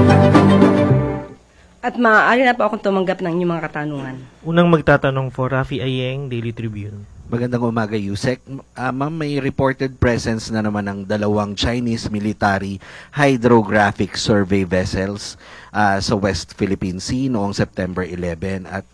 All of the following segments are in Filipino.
At maaari na po akong tumanggap ng inyong mga katanungan. Unang magtatanong po, Rafi Ayeng, Daily Tribune. Magandang umaga, Yusek. Ma'am, may reported presence na naman ng dalawang Chinese military hydrographic survey vessels sa West Philippine Sea noong September 11. At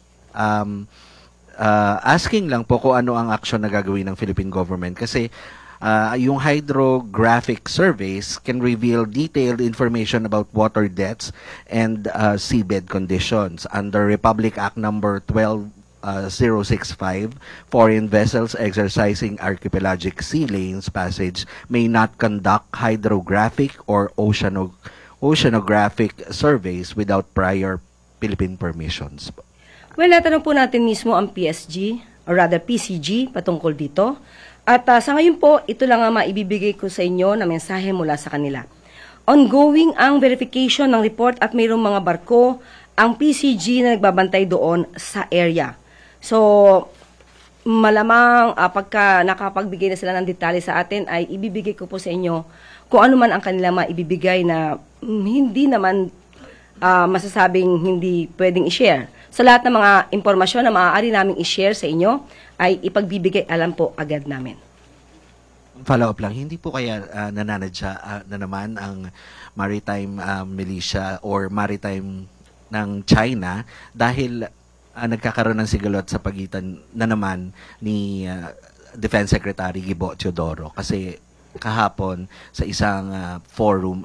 asking lang po kung ano ang action na gagawin ng Philippine government kasi yung hydrographic surveys can reveal detailed information about water depths and seabed conditions. Under Republic Act number 12065, foreign vessels exercising archipelagic sea lanes passage may not conduct hydrographic or oceanographic surveys without prior Philippine permissions. Well, natanong po natin mismo ang PSG, or rather PCG, patungkol dito. At sa ngayon po, ito lang ang maibibigay ko sa inyo na mensahe mula sa kanila. Ongoing ang verification ng report at mayroong mga barko ang PCG na nagbabantay doon sa area. So, malamang pagka nakapagbigay na sila ng detalye sa atin ay ibibigay ko po sa inyo kung ano man ang kanila maibibigay na hindi naman masasabing hindi pwedeng i-share. Sa lahat ng mga impormasyon na maaari naming i-share sa inyo, ay ipagbibigay alam po agad namin. Follow-up lang, hindi po kaya nananadya na naman ang maritime militia or maritime ng China dahil nagkakaroon ng sigalot sa pagitan na naman ni Defense Secretary Gibo Teodoro kasi kahapon sa isang forum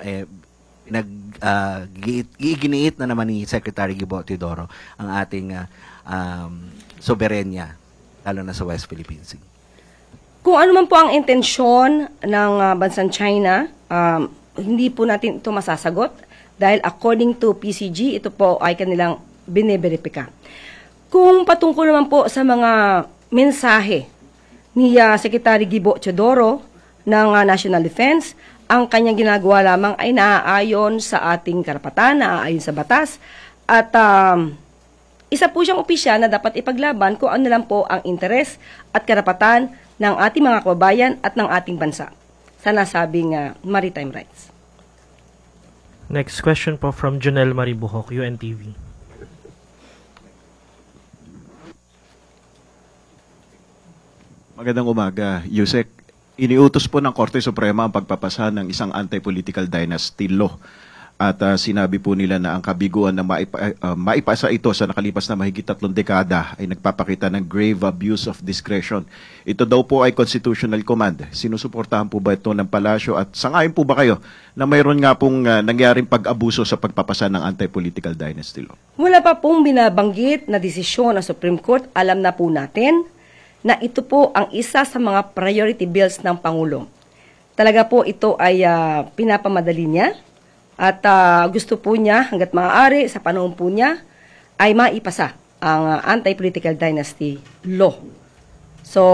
giniit na naman ni Secretary Gibo Teodoro ang ating soberenya lalo na sa West Philippine Sea. Kung ano man po ang intensyon ng bansang China, hindi po natin ito masasagot dahil according to PCG, ito po ay kanilang biniberipika. Kung patungkol naman po sa mga mensahe ni Secretary Gibo Teodoro ng National Defense, ang kanyang ginagawa lamang ay naaayon sa ating karapatan, naaayon sa batas, at isa po siyang opisyal na dapat ipaglaban kung ano lang po ang interes at karapatan ng ating mga kababayan at ng ating bansa sa nasabing maritime rights. Next question po from Jonel Maribuhok, UNTV. Magandang umaga, Yusek. Iniutos po ng Korte Suprema ang pagpapasa ng isang anti-political dynasty law. At sinabi po nila na ang kabiguan na maipasa ito sa nakalipas na mahigit 3 dekada ay nagpapakita ng grave abuse of discretion. Ito daw po ay constitutional command. Sinusuportahan po ba ito ng palasyo at sangayon po ba kayo na mayroon nga pong nangyaring pag-abuso sa pagpapasa ng anti-political dynasty law? Wala pa pong binabanggit na desisyon ng Supreme Court. Alam na po natin na ito po ang isa sa mga priority bills ng Pangulo. Talaga po ito ay pinapamadali niya. At gusto po niya, hanggat maaari, sa panahon po niya, ay maipasa ang anti-political dynasty law. So,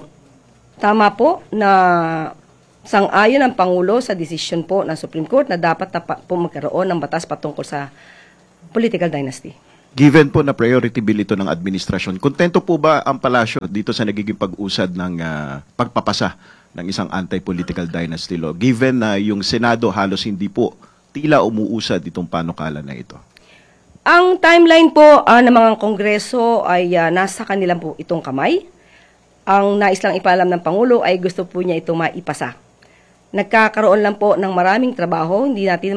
tama po na sang-ayon ang Pangulo sa desisyon po ng Supreme Court na dapat na po magkaroon ng batas patungkol sa political dynasty. Given po na priority bill ito ng administrasyon, kontento po ba ang palasyo dito sa nagiging pag-usad ng pagpapasa ng isang anti-political dynasty law? Given na yung Senado halos hindi po tila umuusad itong panukala na ito. Ang timeline po ng mga kongreso ay nasa kanilang po itong kamay. Ang nais lang ipaalam ng Pangulo ay gusto po niya itong maipasa. Nagkakaroon lang po ng maraming trabaho, hindi natin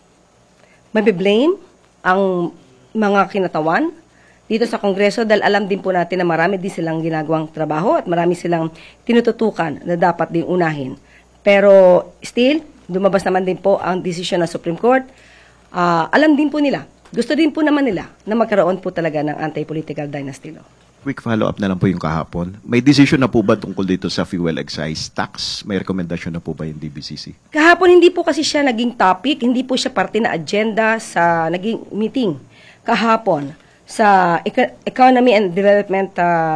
mabiblame ang mga kinatawan dito sa kongreso dahil alam din po natin na marami din silang ginagawang trabaho at marami silang tinututukan na dapat din unahin. Pero still, lumabas naman din po ang desisyon ng Supreme Court. Alam din po nila, gusto din po naman nila na magkaroon po talaga ng anti-political dynasty law. Quick follow-up na lang po yung kahapon. May decision na po ba tungkol dito sa fuel excise tax? May rekomendasyon na po ba yung DBCC? Kahapon hindi po kasi siya naging topic, hindi po siya parte na agenda sa naging meeting kahapon sa Economy and Development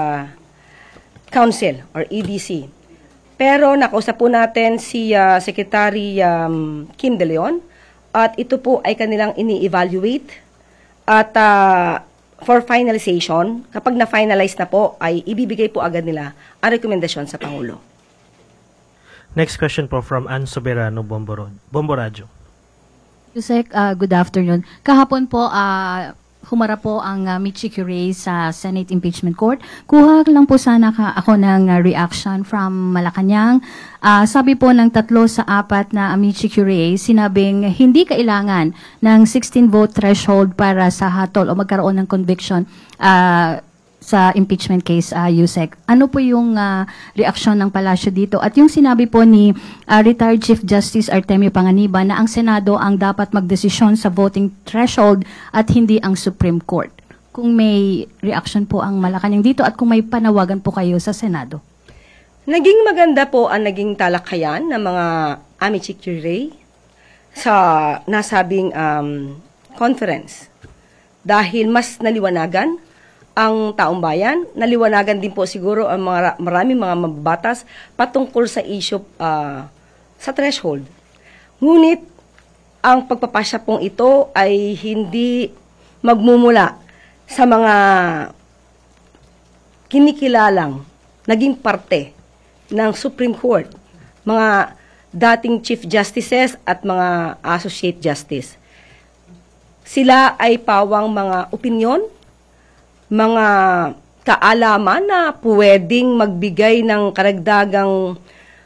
Council or EDC. Pero nakausap po natin si Secretary Kim De Leon at ito po ay kanilang ini-evaluate at for finalization, kapag na-finalize na po, ay ibibigay po agad nila ang rekomendasyon sa Pangulo. Next question po from Ann Soberano, Bomboradyo. Yusek, good afternoon. Kahapon po, humarap po ang Michi Curie sa Senate Impeachment Court. Kuha lang po sana ako ng reaction from Malacanang. Sabi po ng 3 sa 4 na Michi Curie, sinabing hindi kailangan ng 16-vote threshold para sa hatol o magkaroon ng conviction sa impeachment case, Yusek. Ano po yung reaksyon ng palasyo dito? At yung sinabi po ni retired Chief Justice Artemio Panganiban na ang Senado ang dapat magdesisyon sa voting threshold at hindi ang Supreme Court. Kung may reaction po ang Malacanang dito at kung may panawagan po kayo sa Senado. Naging maganda po ang naging talakayan ng mga Amici Curie sa nasabing conference dahil mas naliwanagan ang taong bayan, naliwanagan din po siguro ang maraming mga mababatas patungkol sa issue sa threshold. Ngunit ang pagpapasya pong ito ay hindi magmumula sa mga kinikilalang naging parte ng Supreme Court, mga dating Chief Justices at mga Associate Justice. Sila ay pawang mga opinyon, mga kaalaman na pwedeng magbigay ng karagdagang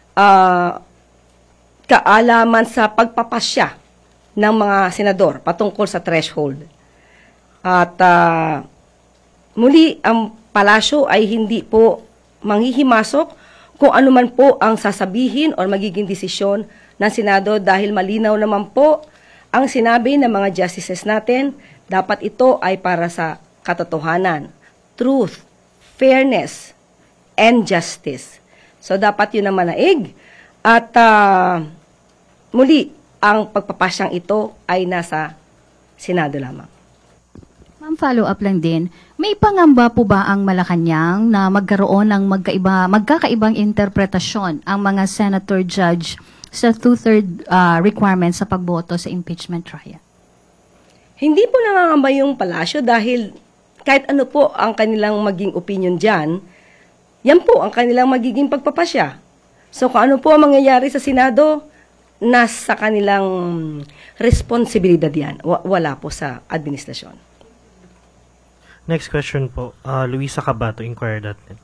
kaalaman sa pagpapasya ng mga senador patungkol sa threshold. At muli, ang palasyo ay hindi po manghihimasok kung ano man po ang sasabihin o magiging desisyon ng Senado dahil malinaw naman po ang sinabi ng mga justices natin, dapat ito ay para sa katotohanan, truth, fairness, and justice. So, dapat yun ang manaig. At muli, ang pagpapasyang ito ay nasa Senado lamang. Ma'am, follow-up lang din. May pangamba po ba ang Malacanang na magkaroon ng magkakaibang interpretasyon ang mga senator judge sa 2/3 requirement sa pagboto sa impeachment trial? Hindi po nangangamba yung palasyo dahil kahit ano po ang kanilang maging opinion dyan, yan po ang kanilang magiging pagpapasya. So kung ano po ang mangyayari sa Senado, nasa kanilang responsibilidad yan. Wala po sa administrasyon. Next question po, Luisa Cabato, Inquirer.net.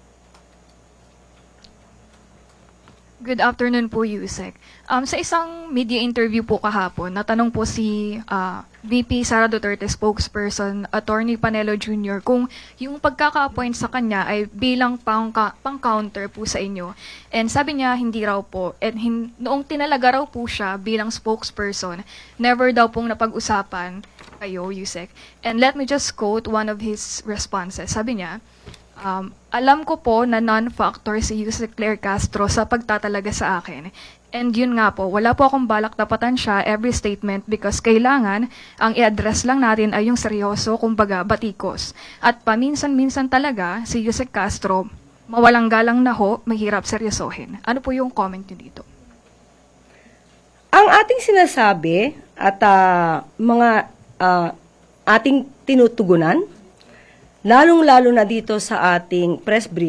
Good afternoon po, Yusek. Sa isang media interview po kahapon, natanong po si VP Sara Duterte spokesperson, Attorney Panelo Jr., kung yung pagkaka-appoint sa kanya ay bilang pang-counter po sa inyo. And sabi niya, hindi raw po. And noong tinalaga raw po siya bilang spokesperson, never daw pong napag-usapan kayo, Yusek. And let me just quote one of his responses. Sabi niya, alam ko po na non-factor si Yusek Claire Castro sa pagtatalaga sa akin. And yun nga po, wala po akong balak tapatan siya every statement because kailangan ang i-address lang natin ay yung seryoso, kumbaga batikos. At paminsan-minsan talaga si Yusek Castro, mawalang galang na ho, mahirap seryosohin. Ano po yung comment niyo dito? Ang ating sinasabi at mga ating tinutugunan, lalong-lalo na dito sa ating press brief,